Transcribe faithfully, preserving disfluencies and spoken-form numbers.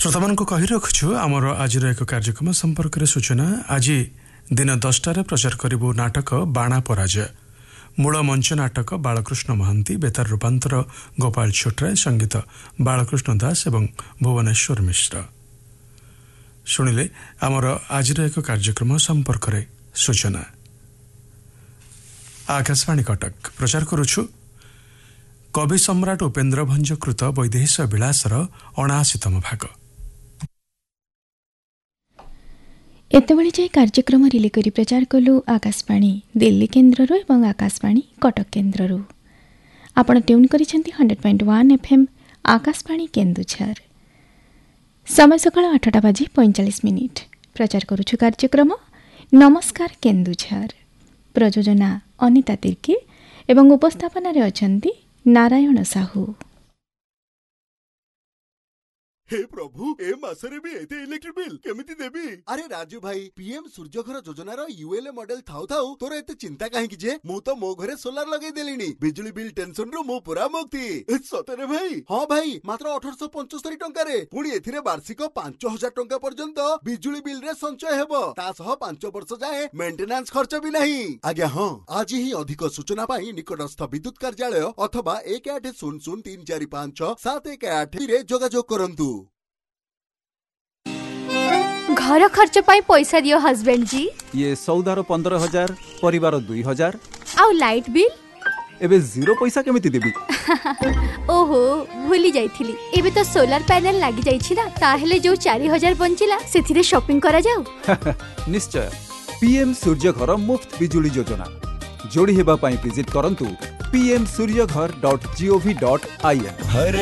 श्रोता मान को कही रखुछु आमर आज एक कार्यक्रम संपर्क में सूचना। आज दिन दसटार प्रचार करिबु नाटक बाणा पराजय। मूल मंच नाटक बालकृष्ण महांती, बेतार रूपांतर गोपाल छोटराय, संगीत बालकृष्ण दास एवं भुवनेश्वर मिश्र। शुणिले आमर आज एक कार्यक्रम संपर्क में सूचना। आकाशवाणी कटक प्रचार करुछु कवि सम्राट उपेन्द्र भंज कृत वैदेहिश विलासर अणाशीतम भाग। एतबेले जाए कार्यक्रम रिले करी प्रचार कलु आकाशवाणी दिल्ली केन्द्ररू एवं आकाशवाणी कटक केन्द्ररू। आपण tune करिसेंती hundred point one FM Akashvani Keonjhar. समय सकाळ आठटा बाजी पैंचाश मिनिट। प्रचार करुछु कार्यक्रम नमस्कार केन्दुझर। प्रयोजना अनिता तिर्की एवं उपस्थापन रे अछंती नारायण साहू। हे प्रभु ए मासरे भी एते इलेक्ट्रिक बिल केमिति देबी? अरे राजू भाई, पीएम सूर्यघर योजनार यूएलए मॉडल थाउ थाउ तोर एते चिंता काहेकि जे? मु तो मो घरे सोलार लगै देलिनी। बिजली बिल टेंशन रो मु पूरा मुक्ति। सतरे भाई? हां भाई, मात्र अठारह सौ पचहत्तर टंका रे। पुणी एथिरे वार्षिक पांच हजार टंका पर्यंत बिजली बिल रे संचय हेबो। ता सह पांच वर्ष जाए मेंटेनेंस खर्च भी नहीं। आज्ञा हां, आज ही अधिक सूचना पाई निकटस्थ विद्युत कार्यालय अथवा एक आठ शून्य शून्य तीन चार पांच सात एक आठ रे जोगाजोग करंतु। घर खर्च पाई पैसा दियो हस्बैंड जी। ये सौदार पंद्रह हजार, परिवार दुई हजार, आउ लाइट बिल एबे जीरो पैसा केमिति देबी? ओहो भूली जाइथिली। एबे तो सोलर पैनल लागी जाइछि ना, ताहेले जो चार हजार बंचिला सेथिरे शॉपिंग करा जाऊ। निश्चय। पीएम सूर्य घर मुफ्त बिजुली योजना जोड़ी हेबा पाई विजिट करंतु पी एम सूर्य घर dot G O V dot I N.